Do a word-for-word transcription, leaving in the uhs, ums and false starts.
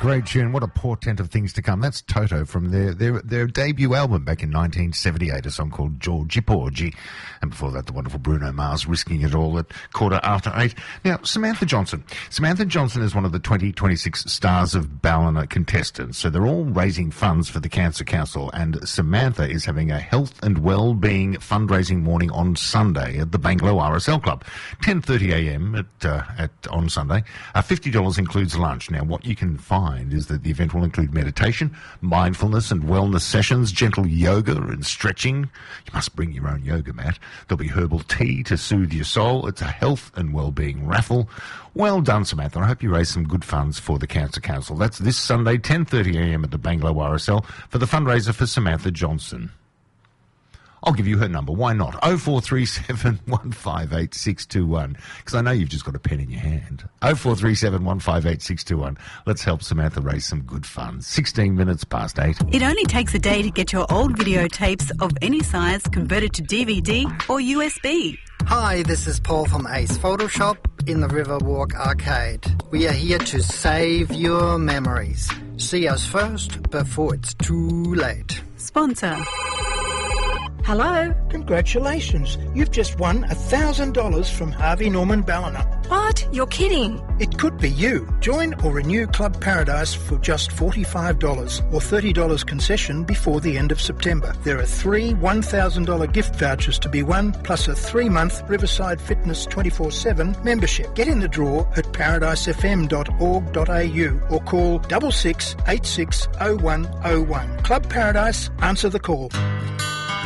great tune. What a portent of things to come. That's Toto from their, their their debut album back in nineteen seventy-eight, a song called Georgie Porgy. And before that, the wonderful Bruno Mars, Risking It All at quarter after eight. Now, Samantha Johnson. Samantha Johnson is one of the twenty twenty-six Stars of Ballina contestants. So they're all raising funds for the Cancer Council. And Samantha is having a health and well-being fundraising morning on Sunday at the Bangalow R S L Club. ten thirty a m at, uh, at on Sunday. Uh, fifty dollars includes lunch. Now, what you can find is that the event will include meditation, mindfulness and wellness sessions, gentle yoga and stretching. You must bring your own yoga mat. There'll be herbal tea to soothe your soul. It's a health and well-being raffle. Well done, Samantha. I hope you raise some good funds for the Cancer Council. That's this Sunday, ten thirty a m at the Bangalow R S L for the fundraiser for Samantha Johnson. I'll give you her number. Why not? oh four three seven, one five eight, six two one. Because I know you've just got a pen in your hand. oh four three seven, one five eight, six two one. Let's help Samantha raise some good funds. sixteen minutes past eight. It only takes a day to get your old videotapes of any size converted to D V D or U S B. Hi, this is Paul from Ace Photoshop in the Riverwalk Arcade. We are here to save your memories. See us first before it's too late. Sponsor. Hello? Congratulations. You've just won one thousand dollars from Harvey Norman Ballina. What? You're kidding. It could be you. Join or renew Club Paradise for just forty-five dollars or thirty dollars concession before the end of September. There are three one thousand dollars gift vouchers to be won, plus a three-month Riverside Fitness twenty-four seven membership. Get in the draw at paradise f m dot org dot a u or call six six eight six oh one oh one. Club Paradise, answer the call.